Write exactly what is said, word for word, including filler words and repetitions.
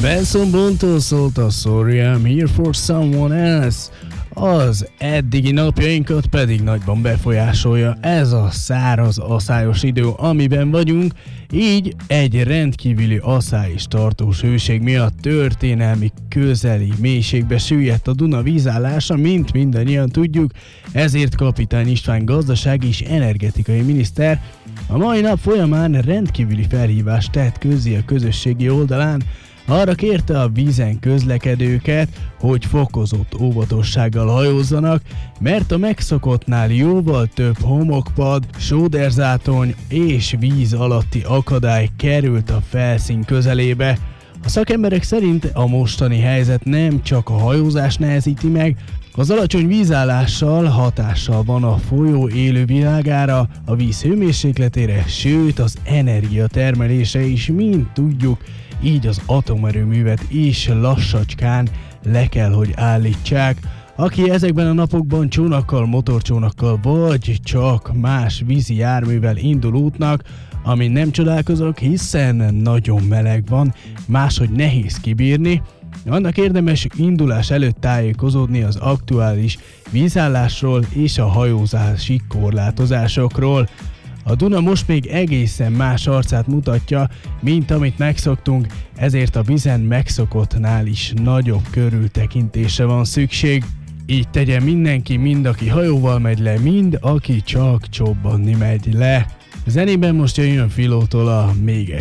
Benson Boone-tól szólt a Sorry I'm Here For Someone Else. Az eddigi napjainkat pedig nagyban befolyásolja ez a száraz, aszályos idő, amiben vagyunk, így egy rendkívüli aszály és tartós hőség miatt történelmi közeli mélységbe süllyedt a Duna vízállása, mint mindannyian tudjuk, ezért Kapitány István gazdasági és energetikai miniszter a mai nap folyamán rendkívüli felhívást tett közzé a közösségi oldalán. Arra kérte a vízen közlekedőket, hogy fokozott óvatossággal hajózzanak, mert a megszokottnál jóval több homokpad, sóderzátony és víz alatti akadály került a felszín közelébe. A szakemberek szerint a mostani helyzet nem csak a hajózás nehezíti meg, az alacsony vízállással hatással van a folyó élővilágára, a víz hőmérsékletére, sőt az energia termelése is, mint tudjuk, így az atomerőművet is lassacskán le kell, hogy állítsák. Aki ezekben a napokban csónakkal, motorcsónakkal vagy csak más vízi járművel indul útnak, amin nem csodálkozok, hiszen nagyon meleg van, máshogy nehéz kibírni, annak érdemes indulás előtt tájékozódni az aktuális vízállásról és a hajózási korlátozásokról. A Duna most még egészen más arcát mutatja, mint amit megszoktunk, ezért a vízen megszokottnál is nagyobb körültekintésre van szükség. Így tegye mindenki, mind aki hajóval megy le, mind aki csak csobbanni megy le. Zenében most jön Filótól a Még